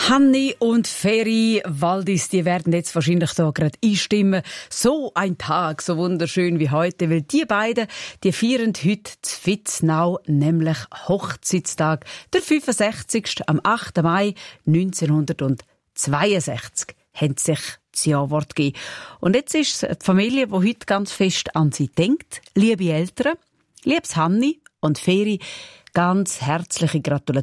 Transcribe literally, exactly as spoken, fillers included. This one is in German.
Hanni und Feri Waldis, die werden jetzt wahrscheinlich da gerade einstimmen. So ein Tag, so wunderschön wie heute, weil die beiden, die feiern heute zu Vitznau, nämlich Hochzeitstag, der fünfundsechzigste am achten Mai neunzehnhundertzweiundsechzig, haben sich das Ja-Wort gegeben. Und jetzt ist es die Familie, die heute ganz fest an sie denkt. Liebe Eltern, liebes Hanni und Feri, ganz herzliche Gratulation.